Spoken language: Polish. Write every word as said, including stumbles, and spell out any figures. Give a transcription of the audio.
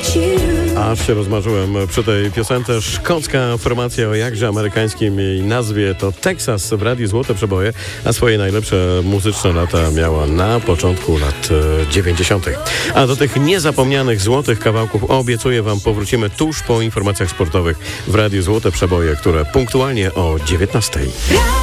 Aż się rozmarzyłem przy tej piosence. Szkocka formacja o jakże amerykańskim jej nazwie to Texas w Radiu Złote Przeboje, a swoje najlepsze muzyczne lata miała na początku lat dziewięćdziesiątych. A do tych niezapomnianych złotych kawałków obiecuję wam powrócimy tuż po informacjach sportowych w Radiu Złote Przeboje, które punktualnie o dziewiętnastej.